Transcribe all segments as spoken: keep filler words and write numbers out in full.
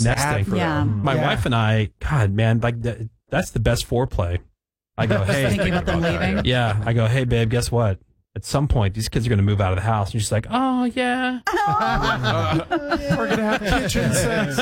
nesting. for Yeah. them. My Yeah. wife and I, God, man, like that, that's the best foreplay. I go, hey, Thinking about them leaving. yeah. I go, hey, babe, guess what? At some point, these kids are going to move out of the house. And she's like, oh, yeah. We're gonna have kitchen sex.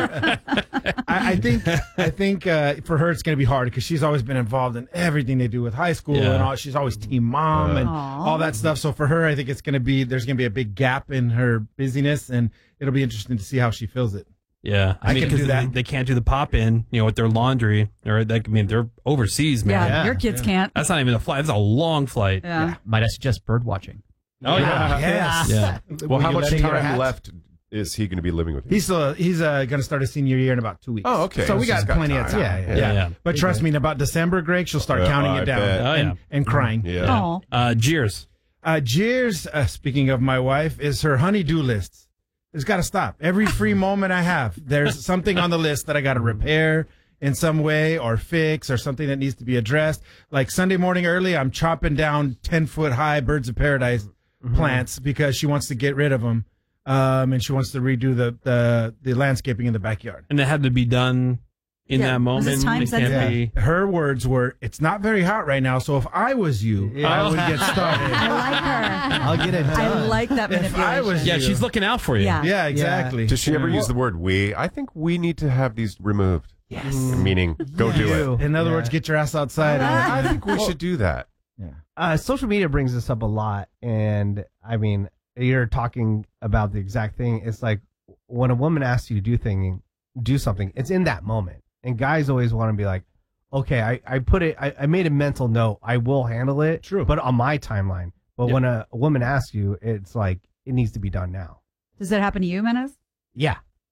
I, I think I think uh, for her it's gonna be hard because she's always been involved in everything they do with high school Yeah. and all. She's always team mom and Aw. all that stuff. So for her, I think it's gonna be there's gonna be a big gap in her busyness, and it'll be interesting to see how she feels it. Yeah. I, I mean, can 'cause do that. They, they can't do the pop in, you know, with their laundry. Or, they, I mean, they're overseas, man. Yeah, Yeah. your kids can't. That's not even a flight. That's a long flight. Yeah. Might I suggest bird watching? Oh, yeah. Yes. Yeah. Well, how you much letting your time hats? left is he going to be living with you? He's still he's uh, gonna start his senior year in about two weeks. Oh, okay. So we So got he's got plenty of time. time. Yeah, yeah. Yeah, yeah. But trust me, in about December, Greg, she'll start Yeah, counting I it down bet. Oh, and, yeah. and crying. Yeah. Oh. Uh, Jeers. Uh, Jeers, uh, speaking of my wife, is her honey-do list. It's got to stop. Every free moment I have, there's something on the list that I got to repair in some way or fix or something that needs to be addressed. Like Sunday morning early, I'm chopping down ten-foot-high birds of paradise plants because she wants to get rid of them, um, and she wants to redo the, the, the landscaping in the backyard. And that had to be done in Yeah. that Was moment. this time It can't sensitive? be. Her words were, "It's not very hot right now, so if I was you, I would get started." I like her. I'll get it done. I like that If manipulation. I was Yeah, you- she's looking out for you. Yeah. Yeah, exactly. Does she ever Yeah. use the word we? I think we need to have these removed. Yes. Meaning, go do it. In other Yeah. words, get your ass outside. I think we should do that. Uh, social media brings this up a lot, and I mean, you're talking about the exact thing. It's like when a woman asks you to do thing, do something. It's in that moment, and guys always want to be like, "Okay, I, I put it. I, I made a mental note. I will handle it. True. but on my timeline. But Yeah. when a, a woman asks you, it's like it needs to be done now. Does that happen to you, Menace? Yeah,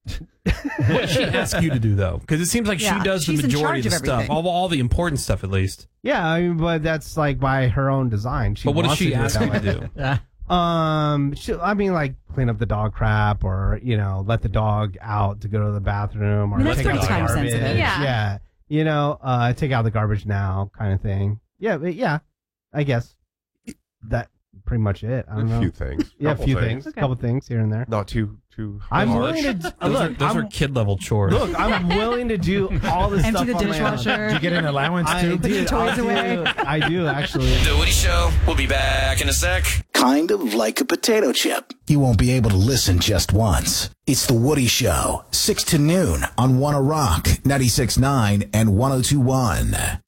What does she ask you to do, though? Because it seems like Yeah, she does the she's in majority of charge the of stuff, everything. all, all the important stuff, at least. yeah. I mean, but that's like by her own design. She But what does wants she to do it ask that you way. to do? Um, she, I mean, like clean up the dog crap, or you know, let the dog out to go to the bathroom, or I mean, that's take out pretty the time garbage. sensitive. Yeah. yeah, you know, uh, take out the garbage now, kind of thing. Yeah, but yeah, I guess that pretty much it. I don't A know. few things. yeah, a Couple few things, a Okay. couple things here and there. Not too too. I'm harsh. willing to Those, look. are, those I'm, are kid level chores. look, I'm willing to do all this Empty stuff the on my own. dishwasher. Did you get an allowance I too? Put your do. toys I do. away. I do actually. The Woody Show will be back in a sec. Kind of like a potato chip. You won't be able to listen just once. It's The Woody Show, six to noon on Wanna Rock, ninety-six point nine and one oh two point one.